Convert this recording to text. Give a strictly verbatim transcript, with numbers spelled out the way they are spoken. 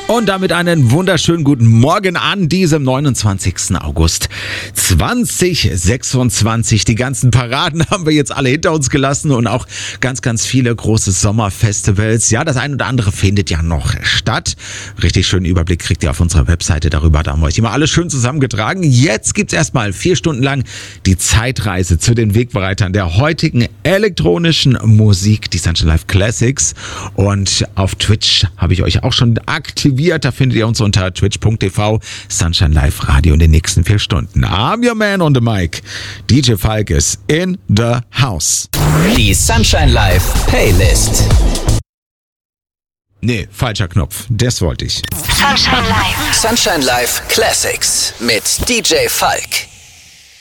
Und damit einen wunderschönen guten Morgen an diesem neunundzwanzigsten August zweitausendsechsundzwanzig. Die ganzen Paraden haben wir jetzt alle hinter uns gelassen und auch ganz, ganz viele große Sommerfestivals. Ja, das ein oder andere findet ja noch statt. Richtig schönen Überblick kriegt ihr auf unserer Webseite darüber. Da haben wir euch immer alles schön zusammengetragen. Jetzt gibt's erstmal vier Stunden lang die Zeitreise zu den Wegbereitern der heutigen elektronischen Musik, die Sunshine Live Classics. Und auf Twitch habe ich euch auch schon aktiviert. Da findet ihr uns unter twitch punkt t v Sunshine Live Radio in den nächsten vier Stunden. I'm your man on the mic. D J Falk is in the house. Die Sunshine Live Playlist. Nee, falscher Knopf. Das wollte ich. Sunshine Live. Sunshine Live Classics mit D J Falk.